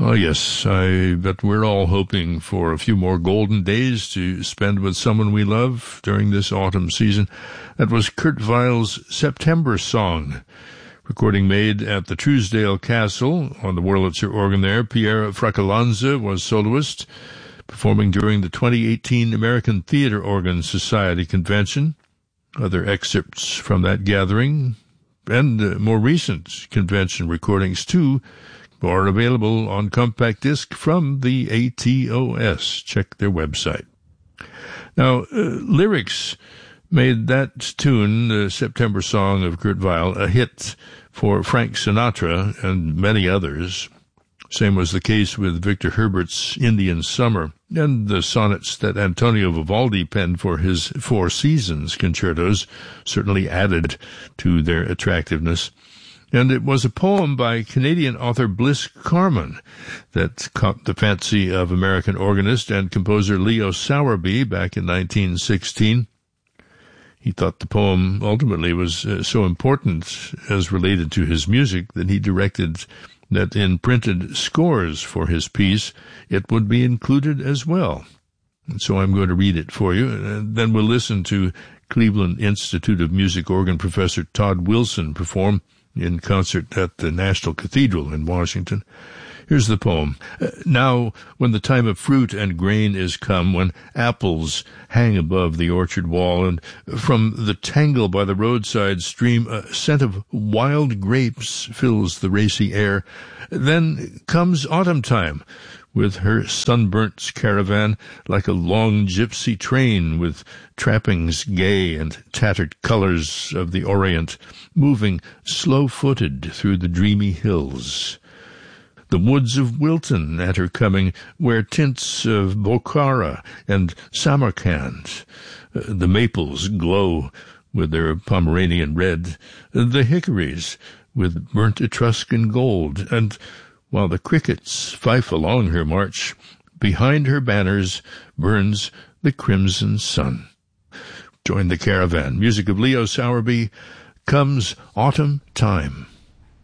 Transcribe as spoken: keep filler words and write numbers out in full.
Oh, yes, I bet we're all hoping for a few more golden days to spend with someone we love during this autumn season. That was Kurt Weill's September Song, recording made at the Truesdale Castle on the Wurlitzer organ there. Pierre Fracalanza was soloist, performing during the twenty eighteen American Theatre Organ Society Convention. Other excerpts from that gathering and uh, more recent convention recordings, too, are available on compact disc from the A T O S. Check their website. Now, uh, lyrics made that tune, the September Song of Kurt Weill, a hit for Frank Sinatra and many others. Same was the case with Victor Herbert's Indian Summer and the sonnets that Antonio Vivaldi penned for his Four Seasons concertos certainly added to their attractiveness. And it was a poem by Canadian author Bliss Carman that caught the fancy of American organist and composer Leo Sowerby back in nineteen sixteen. He thought the poem ultimately was uh, so important as related to his music that he directed that in printed scores for his piece it would be included as well. And so I'm going to read it for you, and then we'll listen to Cleveland Institute of Music organ professor Todd Wilson perform in concert at the National Cathedral in Washington. Here's the poem. Uh, now, when the time of fruit and grain is come, when apples hang above the orchard wall, and from the tangle by the roadside stream a scent of wild grapes fills the racy air, then comes autumn time, with her sunburnt caravan, like a long gypsy train with trappings gay and tattered colors of the Orient, moving slow-footed through the dreamy hills. The woods of Wilton at her coming wear tints of Bokhara and Samarkand. The maples glow with their Pomeranian red, the hickories with burnt Etruscan gold, and while the crickets fife along her march, behind her banners burns the crimson sun. Join the caravan. Music of Leo Sowerby. Comes Autumn Time.